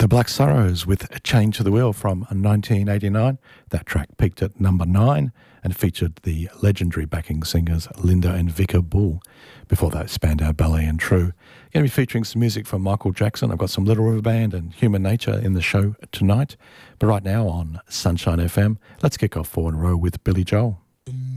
The Black Sorrows with Chained to the Wheel from 1989. That track peaked at number 9 and featured the legendary backing singers Linda and Vika Bull. Before that, Spandau Ballet and True. Going to be featuring some music from Michael Jackson. I've got some Little River Band and Human Nature in the show tonight. But right now on Sunshine FM, let's kick off 4 in a row with Billy Joel.